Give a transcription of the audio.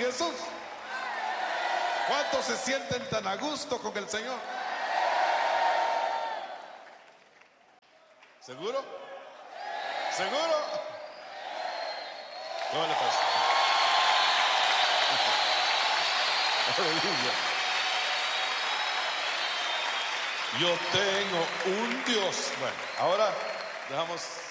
Jesús? ¿Cuántos se sienten tan a gusto con el Señor? ¿Seguro? ¿Seguro? ¿Cómo le pasa? Aleluya. Yo tengo un Dios. Bueno, ahora dejamos